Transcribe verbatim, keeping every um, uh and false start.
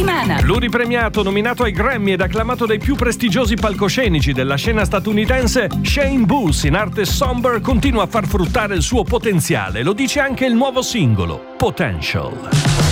settimana. Pluripremiato, nominato ai Grammy ed acclamato dai più prestigiosi palcoscenici della scena statunitense, Shane Booth, in arte somber, continua a far fruttare il suo potenziale. Lo dice anche il nuovo singolo, Potential.